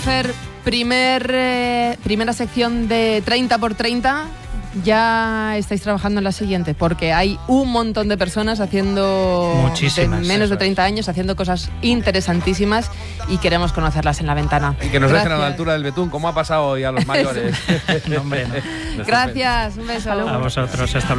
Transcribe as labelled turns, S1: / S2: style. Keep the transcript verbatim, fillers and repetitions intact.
S1: Fer, primer, eh, primera sección de treinta por treinta. Ya estáis trabajando en la siguiente, porque hay un montón de personas haciendo
S2: Muchísimas,
S1: de menos de
S2: eso
S1: treinta años, haciendo cosas interesantísimas y queremos conocerlas en la ventana.
S3: Y que nos
S1: Gracias.
S3: dejen a la altura del betún, como ha pasado hoy a los mayores.
S2: No, hombre, no.
S1: Gracias, un beso.
S2: A vosotros, hasta luego.